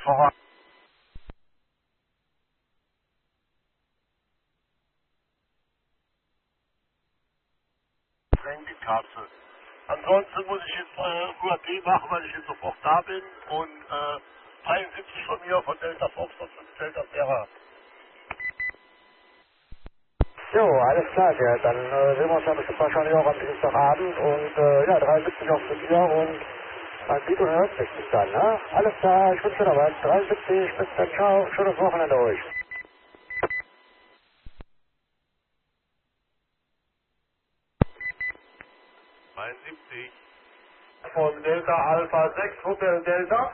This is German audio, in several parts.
voran. Die Katze. Ansonsten muss ich jetzt UAP machen, weil ich jetzt sofort da bin und 73 von mir von Delta Foxtrot und Delta Sierra. Jo, alles klar, ja. Dann sehen wir uns ja bestimmt wahrscheinlich auch am Dienstagabend und ja, 73 auf zu dir und man sieht und hört sich bis dann, ne? Alles klar, ich wünsche dir noch was. 73, bis dann, ciao, schönes Wochenende euch. 73. Von Delta Alpha 6 Hotel Delta.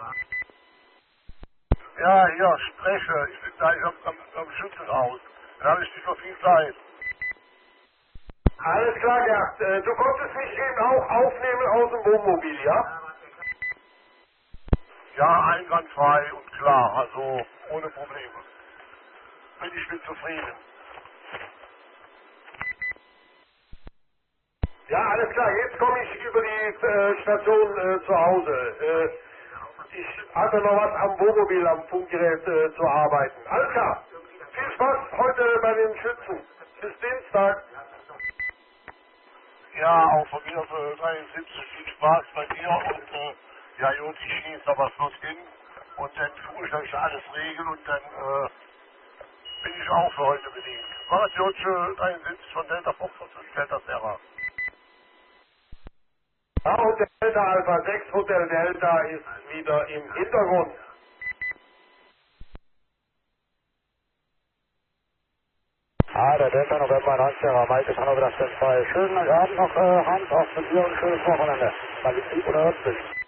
Ja, hier, spreche. Ich bin gleich am Schützenhaus. Dann habe ich nicht so viel Zeit. Alles klar, Gerd. Du konntest mich eben auch aufnehmen aus dem Wohnmobil, ja? Ja, einwandfrei und klar, also ohne Probleme. Ich bin zufrieden. Ja, alles klar, jetzt komme ich über die Station zu Hause. Ich hatte noch was am Wohnmobil, am Funkgerät zu arbeiten. Alles klar, viel Spaß heute bei den Schützen. Bis Dienstag. Ja, auch von mir für 73 viel Spaß bei dir und ja gut, ich schieße aber flott hin und dann tue ich euch alles regeln und dann bin ich auch für heute bedient. Macht's gut, 73 von Delta Foxtrot und Delta Sierra. Ja, Hotel Delta Alpha 6, Hotel Delta ist wieder im Hintergrund. Ah, der Delta November 19, Malte kann aber das denn Fall. Schönen Abend noch, Hans, auch mit dir und schönes Wochenende. Man sieht und hört sich.